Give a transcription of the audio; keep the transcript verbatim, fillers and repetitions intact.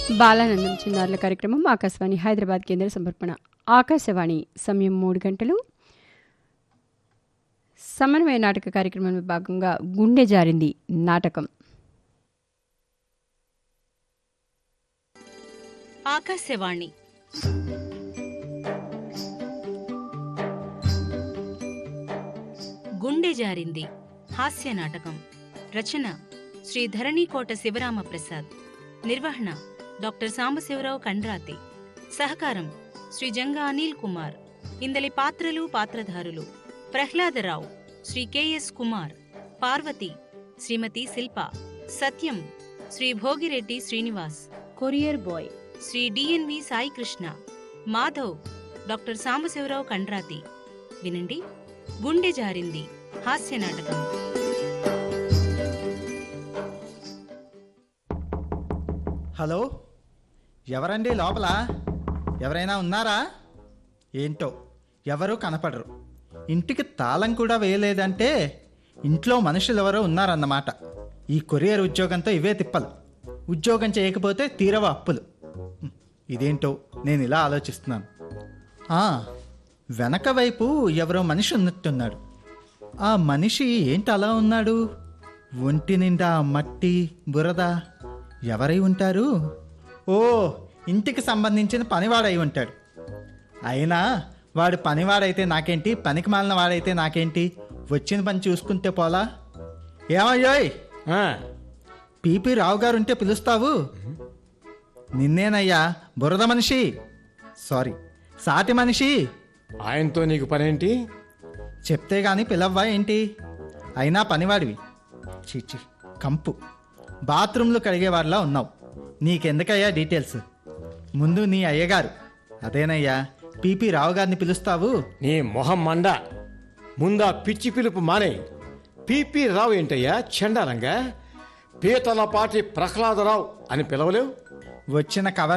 బాలానందం చిన్నారుల కార్యక్రమం ఆకాశవాణి హైదరాబాద్ కేంద్ర సమర్పణ. ఆకాశవాణి సమయం మూడు గంటలు. సమన్వయ నాటక కార్యక్రమంలో భాగంగా గుండె జారింది నాటకం. ఆకాశవాణి గుండె జారింది హాస్య నాటకం. రచన శ్రీ ధరణీకోట శివరామ ప్రసాద్. నిర్వహణ డాక్టర్ సాంబశివరావు కండ్రాతి. సహకారం శ్రీ జంగా అనిల్ కుమార్. ఇందలి పాత్రలు పాత్రధారులు: ప్రహ్లాదరావు శ్రీ కెఎస్ కుమార్, పార్వతి శ్రీమతి శిల్ప, సత్యం Shri Bhogireddy Srinivas, courier boy Shri DNV Sai Krishna, Madhav doctor Sambasivarao Kandrathi. వినండి గుండె జారింది హాస్య నాటకం. హలో, ఎవరండి లోపల? ఎవరైనా ఉన్నారా? ఏంటో ఎవరూ కనపడరు. ఇంటికి తాళం కూడా వేయలేదంటే ఇంట్లో మనుషులు ఎవరో ఉన్నారన్నమాట. ఈ కొరియర్ ఉద్యోగంతో ఇవే తిప్పలు. ఉద్యోగం చేయకపోతే తీరవ అప్పులు. ఇదేంటో నేను ఇలా ఆలోచిస్తున్నాను. వెనక వైపు ఎవరో మనిషి ఉన్నట్టున్నాడు. ఆ మనిషి ఏంటి అలా ఉన్నాడు? ఒంటి నిండా మట్టి బురద. ఎవరై ఉంటారు? ఓ, ఇంటికి సంబంధించిన పనివాడై ఉంటాడు. అయినా వాడు పనివాడైతే నాకేంటి, పనికి మాలిన వాడైతే నాకేంటి? వచ్చిన పని చూసుకుంటే పోలా? ఏమయ్యోయ్, పీపీ రావు గారు ఉంటే పిలుస్తావు? నిన్నేనయ్యా, బురద మనిషి, సారీ సాటి మనిషి. ఆయనతో నీకు పనేంటి? చెప్తే గాని పిలవ్వా ఏంటి? అయినా పనివాడివి. చీచి కంపు. బాత్రూంలు కడిగేవాడిలా ఉన్నావు. నీకెందుకయ్యా డీటెయిల్స్? ముందు నీ అయ్యగారు, అదేనయ్యా పీపీ రావు గారిని పిలుస్తావు? నీ మొహం మండ. ముందా పిచ్చి పిలుపు మానే. పీపీ రావు ఏంటయ్యా చండాలంగా? పీతలపాటి ప్రహ్లాదరావు అని పిలవలేవు? వచ్చిన కవర్